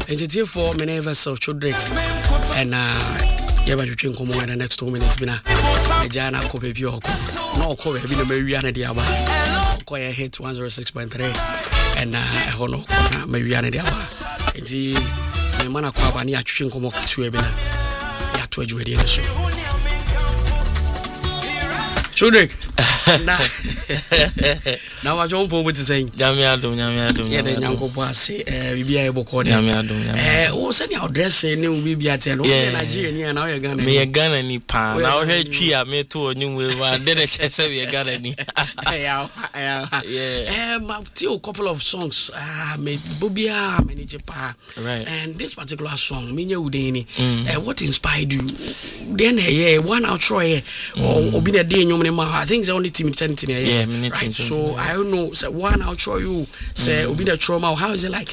It's for many vessels children and yeah, but you can come in the next 2 minutes. Bina, a Jana copy of your no cover, been a Mariana Diaba, Koya hit 106.3, and I honor Mariana Diaba. It's the man of Kwabani, I can come up to a bina. You have to educate the show. Chudrik, now I don't know what to say. Yamiadum. Yeah, the young couple say, we be able to call Yamiadum. Oh, send your dress, and you will be at 10. Yeah, Nigeria, now you're gonna me a gun and ni pan. Now, I heard you are made to a new way. Then a chess of your gun and yeah, a couple of songs. Made Bobia, manager pa. Right. And this particular song, Minya Udeni, what inspired you? Then, one outro, or be a day in your I think it's only team 10 right? So I don't know. So one, I'll show you. Say, will be the trauma. How is it like?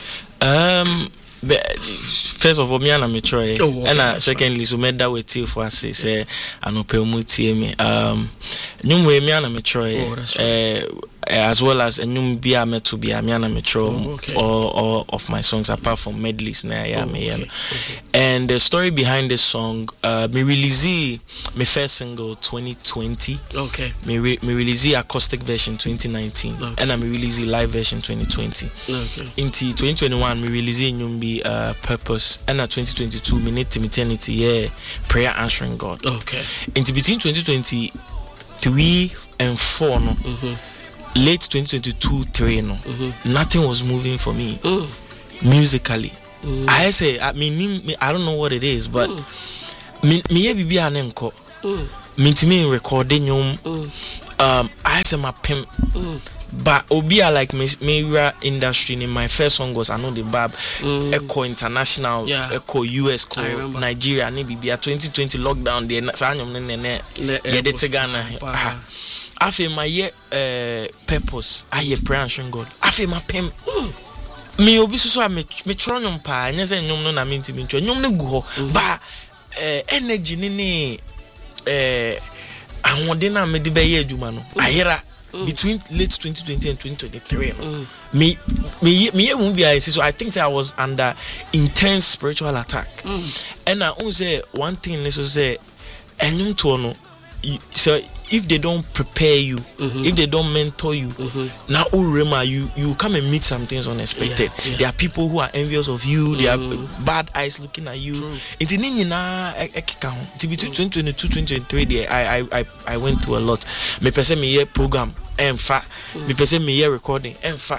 First of all, me and I'm Troy. And secondly, so made that with you for us. Say, I know Pelmuti me. New way, me and I'm Troy. As well as a new beer met to be a Miana Metro or of my songs apart from medleys na and the story behind this song me release my first single 2020 me release acoustic version 2019 and I me release live version 2020 into 2021 me release Nyumbi Purpose and 2022 me need eternity prayer answering God into between 2023 and 4 no late 2022-3 no nothing was moving for me musically. I say I don't know what it is, but me bibi anenko me recording I say my pimp but obia like me industry in my first song was I know the Bab Echo International Echo US Nigeria ni bibi 2020 lockdown there sa anyom ne de Ghana I feel my purpose. I hear prayer and God. I feel my pim. Me obi so me tronum pa. Nya say nyom no na me ntimi ntwa. Nyom ne gu ho. Ba energy ni ahode na me de be ye adwuma no. Ahira between late 2020 and 2023 no. Me won't be so I think I was under intense spiritual attack. And I also say one thing is to say enyum to no. So if they don't prepare you, if they don't mentor you, now you come and meet some things unexpected. There are people who are envious of you. They are bad eyes looking at you. It's between 2022, 2023. I went through a lot. Me person me year program, me person me year recording,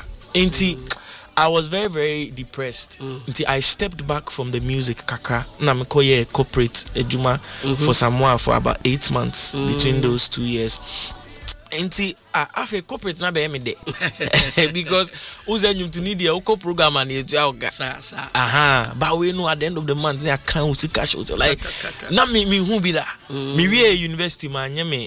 I was very, very depressed until I stepped back from the music kakra. Na me koye corporate ejuma for Samoa for about 8 months between those 2 years. Until after corporate na be me de because uzenyum to need the program and but we know at the end of the month they account see cash like na me who be that me we university man me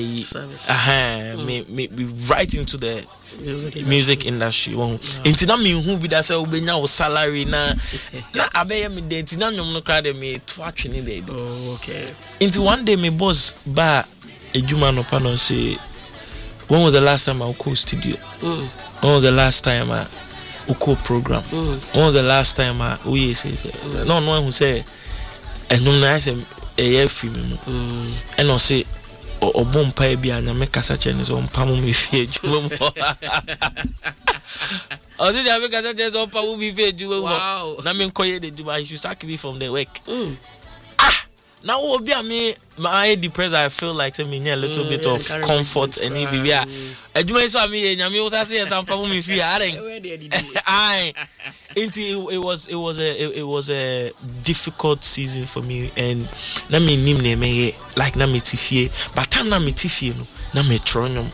me right into the music industry intina me who be that say obenya wo salary na abeye me de intina nyom no kra de me to atwene de into one day me boss ba ejuma no pa no say when was the last time I call studio when was the last time I call program when was the last time I say no one who say enum na say e film and no say Obumpa bia nya me kasa che ne so mpamu me fie adwuma mo o did you make kasa che so mpamu me fie adwuma mo na me nkoye de adwuma you should sack me from the work now obi me my depressed I feel like say me need a little bit of comfort and e bibia adwuma so me nya me wo say yes mpamu me fie it was a difficult season for me and na me nim na me like na me tifie but time na me tifie no na me tronum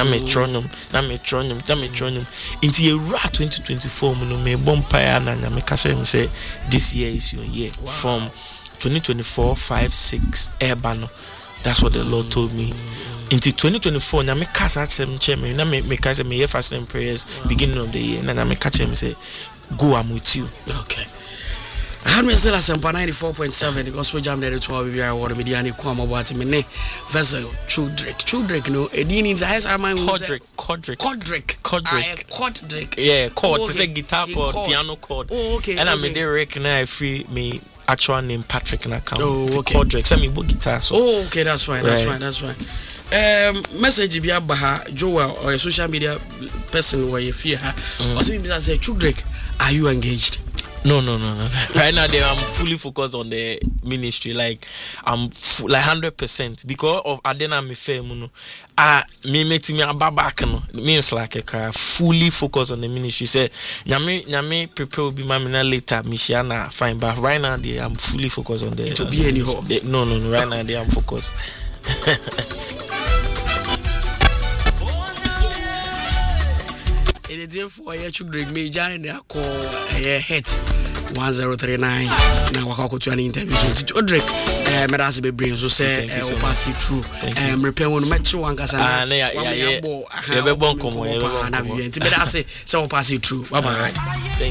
into a rat 2024 no me bompire na me kase me say this year is your year from 2024 5 6 Urbano. That's what the Lord told me. Into 2024, na me cast at some chairman. Na me cast me fasting prayers beginning of the year. Na me catch him say, "Go, I'm with you." Okay. How me say Asempa 94.7 the gospel jam there to our BBI award media ni kwa mabati me ne vessel Chudrick no edini is highest man Codrick yeah chord it's a guitar chord piano chord and I made Rick and I free me actual name Patrick and account Codrick send me book guitar so okay that's fine. Message bi abaha Joel or a social media person where you fear her or say Chudrick, are you engaged? No. Right now, I'm fully focused on the ministry. Like I'm like 100% because of Adena Mifemuno. Me meeting me ababakano means like a fully focused on the ministry. Say, nyame prepare will be my mina later. Mishiana fine, but right now, I'm fully focused on the. It will be any hope. No. Right now, I'm focused. It is for a Chudrick me join their call a hit 1039. Now I go to an interview so Chudrick Medasi be brain so say pass it through repair one metro one casa na be bon komo na be say pass it through. Bye bye.